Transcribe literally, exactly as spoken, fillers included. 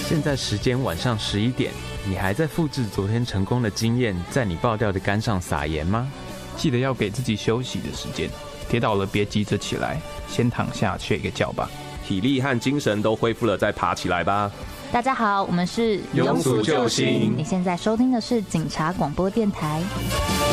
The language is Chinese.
现在时间晚上十一点，你还在复制昨天成功的经验，在你爆掉的肝上撒盐吗？ 记得要给自己休息的时间，跌倒了别急着起来，先躺下睡个觉吧。 体力和精神都恢复了，再爬起来吧。 大家好，我们是庸俗救星。 你现在收听的是警察广播电台。